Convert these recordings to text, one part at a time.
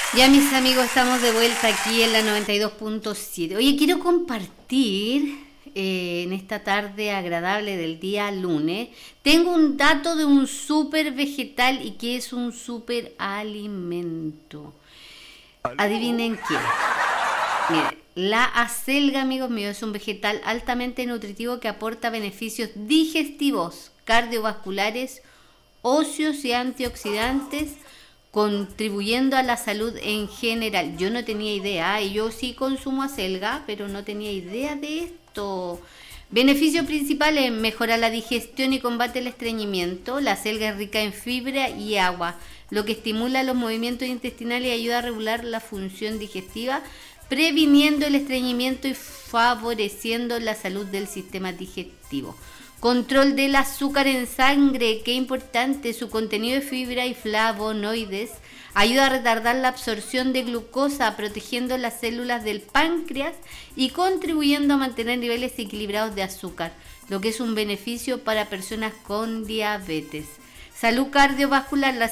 Ya mis amigos, estamos de vuelta aquí en la 92.7. Oye, quiero compartir en esta tarde agradable del día lunes. Tengo un dato de un súper vegetal y que es un súper alimento. Adivinen qué. Miren, la acelga, amigos míos, es un vegetal altamente nutritivo que aporta beneficios digestivos, cardiovasculares, óseos y antioxidantes, contribuyendo a la salud en general. Yo no tenía idea, y yo sí consumo acelga, pero no tenía idea de esto. Beneficios principales: mejorar la digestión y combate el estreñimiento. La acelga es rica en fibra y agua, lo que estimula los movimientos intestinales y ayuda a regular la función digestiva, previniendo el estreñimiento y favoreciendo la salud del sistema digestivo. Control del azúcar en sangre, qué importante. Su contenido de fibra y flavonoides ayuda a retardar la absorción de glucosa, protegiendo las células del páncreas y contribuyendo a mantener niveles equilibrados de azúcar, lo que es un beneficio para personas con diabetes. Salud cardiovascular. La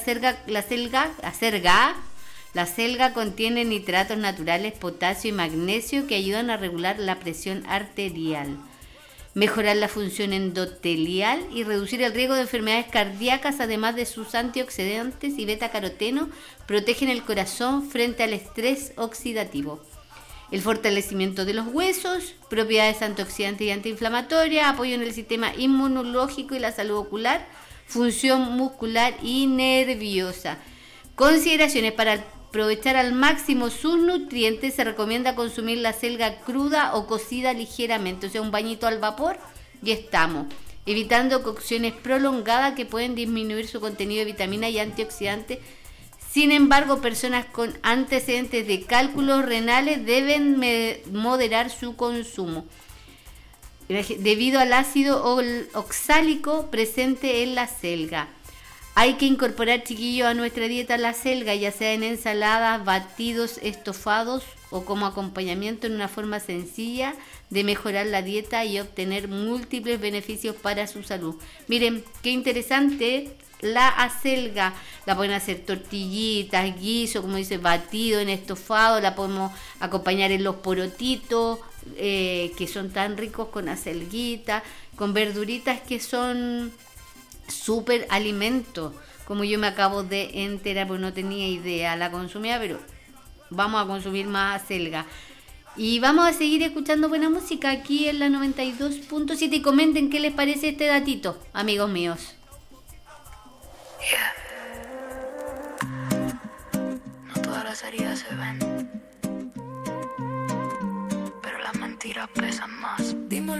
selga contiene nitratos naturales, potasio y magnesio que ayudan a regular la presión arterial, mejorar la función endotelial y reducir el riesgo de enfermedades cardíacas. Además de sus antioxidantes y betacaroteno, protegen el corazón frente al estrés oxidativo. El fortalecimiento de los huesos, propiedades antioxidantes y antiinflamatorias, apoyo en el sistema inmunológico y la salud ocular, función muscular y nerviosa. Consideraciones: para aprovechar al máximo sus nutrientes, se recomienda consumir la selga cruda o cocida ligeramente, o sea, un bañito al vapor y estamos, evitando cocciones prolongadas que pueden disminuir su contenido de vitaminas y antioxidantes. Sin embargo, personas con antecedentes de cálculos renales deben moderar su consumo debido al ácido oxálico presente en la selga. Hay que incorporar, chiquillos, a nuestra dieta la selga, ya sea en ensaladas, batidos, estofados o como acompañamiento, en una forma sencilla de mejorar la dieta y obtener múltiples beneficios para su salud. Miren, qué interesante la acelga. La pueden hacer tortillitas, guiso, como dice, batido, en estofado. La podemos acompañar en los porotitos, que son tan ricos, con acelguita, con verduritas que son súper alimento, como yo me acabo de enterar, porque no tenía idea, la consumía, pero vamos a consumir más acelga. Y vamos a seguir escuchando buena música aquí en la 92.7 y comenten qué les parece este datito, amigos míos. No todas las heridas se ven, pero las mentiras pesan más. Dime